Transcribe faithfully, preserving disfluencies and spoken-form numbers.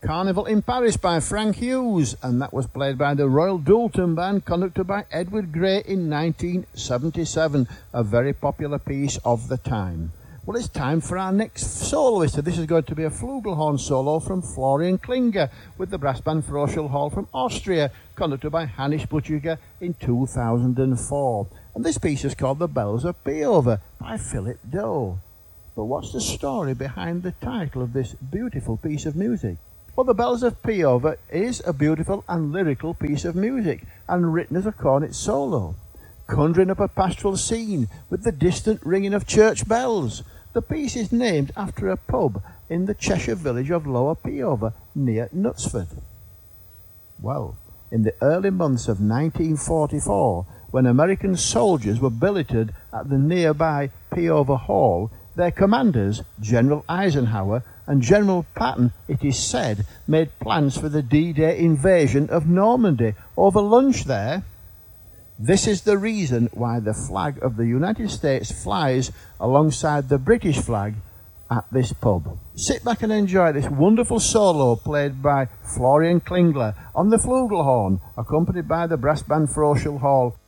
Carnival in Paris by Frank Hughes, and that was played by the Royal Doulton Band, conducted by Edward Gray in nineteen seventy-seven, a very popular piece of the time. Well, it's time for our next soloist. This is going to be a flugelhorn solo from Florian Klinger with the brass band Froschel Hall from Austria, conducted by Hannes Buttiger in two thousand four. And this piece is called The Bells of Peover by Philip Doe. But what's the story behind the title of this beautiful piece of music? Well, The Bells of Peover is a beautiful and lyrical piece of music, and written as a cornet solo, conjuring up a pastoral scene with the distant ringing of church bells. The piece is named after a pub in the Cheshire village of Lower Peover, near Knutsford. Well, in the early months of nineteen forty-four, when American soldiers were billeted at the nearby Peover Hall, their commanders, General Eisenhower and General Patton, it is said, made plans for the D-Day invasion of Normandy over lunch there. This is the reason why the flag of the United States flies alongside the British flag at this pub. Sit back and enjoy this wonderful solo played by Florian Klingler on the flugelhorn, accompanied by the brass band Froschel Hall.